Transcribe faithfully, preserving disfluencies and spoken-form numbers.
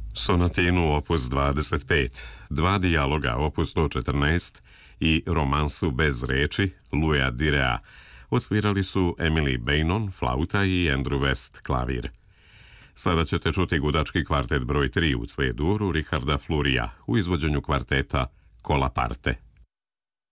Sonatinu opus dvadeset pet, dva dijaloga opus sto četrnaest i romansu bez reči Louisa Direa odsvirali su Emily Beynon, flauta i Andrew West, klavir. Sada ćete čuti gudački kvartet broj tri u C-duru Richarda Flurija u izvođenju kvarteta Kola Parte.